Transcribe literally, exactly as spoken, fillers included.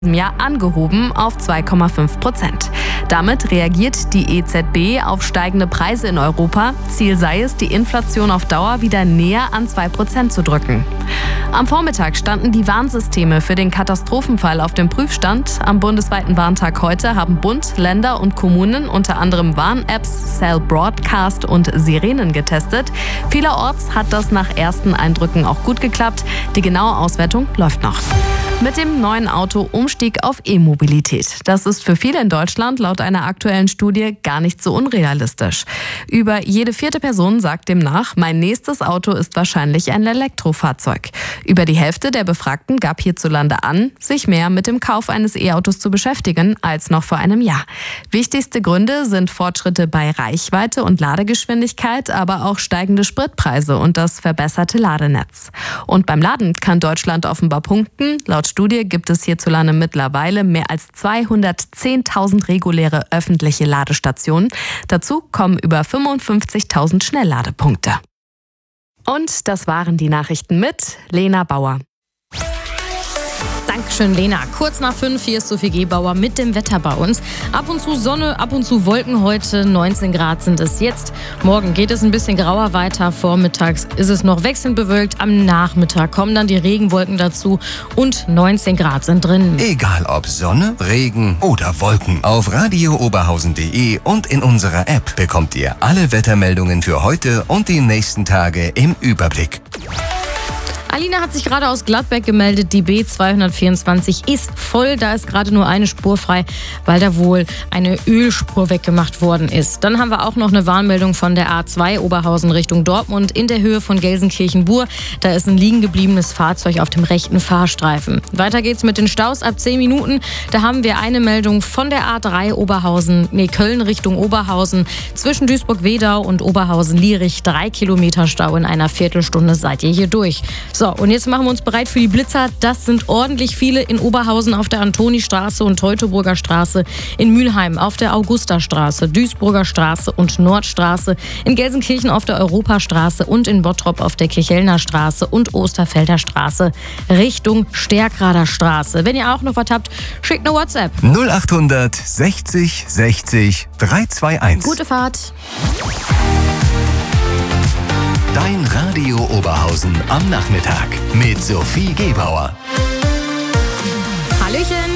im Jahr angehoben auf zwei Komma fünf Prozent. Damit reagiert die E Z B auf steigende Preise in Europa. Ziel sei es, die Inflation auf Dauer wieder näher an zwei Prozent zu drücken. Am Vormittag standen die Warnsysteme für den Katastrophenfall auf dem Prüfstand. Am bundesweiten Warntag heute haben Bund, Länder und Kommunen unter anderem Warn-Apps, Cell Broadcast und Sirenen getestet. Vielerorts hat das nach ersten Eindrücken auch gut geklappt. Die genaue Auswertung läuft noch. Mit dem neuen Auto Umstieg auf E-Mobilität. Das ist für viele in Deutschland laut einer aktuellen Studie gar nicht so unrealistisch. Über jede vierte Person sagt demnach, mein nächstes Auto ist wahrscheinlich ein Elektrofahrzeug. Über die Hälfte der Befragten gab hierzulande an, sich mehr mit dem Kauf eines E-Autos zu beschäftigen als noch vor einem Jahr. Wichtigste Gründe sind Fortschritte bei Reichweite und Ladegeschwindigkeit, aber auch steigende Spritpreise und das verbesserte Ladenetz. Und beim Laden kann Deutschland offenbar punkten. Laut Studie gibt es hierzulande mittlerweile mehr als zweihundertzehntausend reguläre öffentliche Ladestationen. Dazu kommen über fünfundfünfzigtausend Schnellladepunkte. Und das waren die Nachrichten mit Lena Bauer. Dankeschön, Lena. Kurz nach fünf, hier ist Sophie Gebauer mit dem Wetter bei uns. Ab und zu Sonne, ab und zu Wolken heute. neunzehn Grad sind es jetzt. Morgen geht es ein bisschen grauer weiter. Vormittags ist es noch wechselnd bewölkt. Am Nachmittag kommen dann die Regenwolken dazu und neunzehn Grad sind drin. Egal ob Sonne, Regen oder Wolken. Auf radio oberhausen punkt de und in unserer App bekommt ihr alle Wettermeldungen für heute und die nächsten Tage im Überblick. Alina hat sich gerade aus Gladbeck gemeldet. Die B zweihundertvierundzwanzig ist voll. Da ist gerade nur eine Spur frei, weil da wohl eine Ölspur weggemacht worden ist. Dann haben wir auch noch eine Warnmeldung von der A zwei Oberhausen Richtung Dortmund in der Höhe von Gelsenkirchen-Bur. Da ist ein liegen gebliebenes Fahrzeug auf dem rechten Fahrstreifen. Weiter geht's mit den Staus ab zehn Minuten. Da haben wir eine Meldung von der A drei Oberhausen, nee, Köln Richtung Oberhausen. Zwischen Duisburg-Wedau und Oberhausen-Lierich drei Kilometer Stau in einer Viertelstunde seid ihr hier durch. So, und jetzt machen wir uns bereit für die Blitzer. Das sind ordentlich viele in Oberhausen auf der Antonistraße und Teutoburger Straße, in Mülheim auf der Augustastraße, Duisburger Straße und Nordstraße, in Gelsenkirchen auf der Europastraße und in Bottrop auf der Kirchhellner Straße und Osterfelder Straße Richtung Stärkrader Straße. Wenn ihr auch noch was habt, schickt eine WhatsApp. null achthundert sechzig sechzig dreihunderteinundzwanzig. Gute Fahrt. Dein Radio Oberhausen am Nachmittag mit Sophie Gebauer. Hallöchen.